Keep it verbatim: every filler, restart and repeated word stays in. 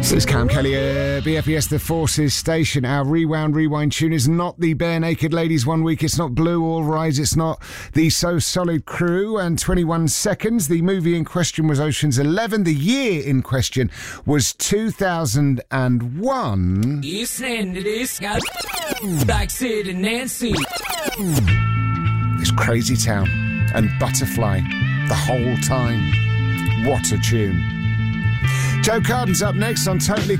This is Cam Kelly, uh, B F E S The Forces station. Our Rewound Rewind tune is not the Bare Naked Ladies one week. It's not Blue All Rise. It's not the So Solid Crew and twenty-one seconds. The movie in question was Ocean's Eleven. The year in question was two thousand one. Listening to this guy, like Sid and Nancy. This Crazy Town and Butterfly the whole time. What a tune. Joe Carden's up next on Totally